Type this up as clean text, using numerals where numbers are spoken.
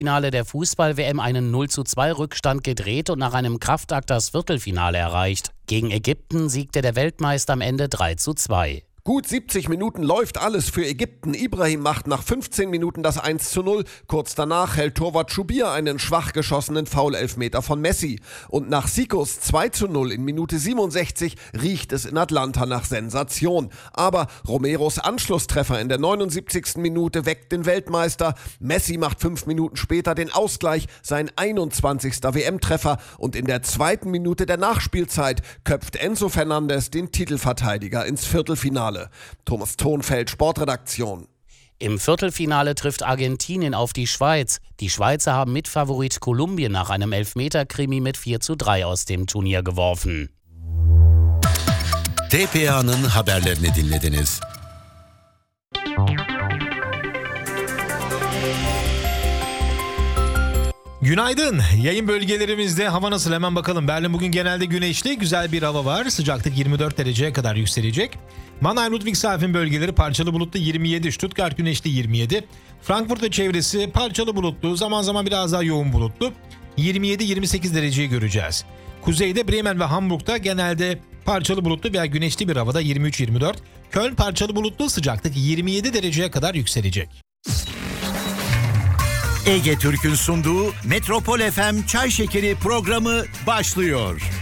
Finale der Fußball-WM einen 0:2 Rückstand gedreht und nach einem Kraftakt das Viertelfinale erreicht. Gegen Ägypten siegte der Weltmeister am Ende 3:2. Gut 70 Minuten läuft alles für Ägypten. Ibrahim macht nach 15 Minuten das 1:0. Kurz danach hält Torwart Schubir einen schwach geschossenen Foul-Elfmeter von Messi. Und nach Sikos 2:0 in Minute 67 riecht es in Atlanta nach Sensation. Aber Romeros Anschlusstreffer in der 79. Minute weckt den Weltmeister. Messi macht 5 Minuten später den Ausgleich, sein 21. WM-Treffer. Und in der 2. Minute der Nachspielzeit köpft Enzo Fernandes den Titelverteidiger ins Viertelfinale. Thomas Thonfeld, Sportredaktion. Im Viertelfinale trifft Argentinien auf die Schweiz. Die Schweizer haben Mitfavorit Kolumbien nach einem Elfmeter-Krimi mit 4:3 aus dem Turnier geworfen. TPA'nın haberlerini dinlediniz. Günaydın. Yayın bölgelerimizde hava nasıl hemen bakalım. Berlin bugün genelde güneşli, güzel bir hava var. Sıcaklık 24 dereceye kadar yükselecek. Mannheim, Ludwigshafen bölgeleri parçalı bulutlu 27, Stuttgart güneşli 27. Frankfurt ve çevresi parçalı bulutlu, zaman zaman biraz daha yoğun bulutlu. 27-28 dereceyi göreceğiz. Kuzeyde Bremen ve Hamburg'da genelde parçalı bulutlu veya güneşli bir havada 23-24. Köln parçalı bulutlu, sıcaklık 27 dereceye kadar yükselecek. Ege Türk'ün sunduğu Metropol FM Çay Şekeri programı başlıyor.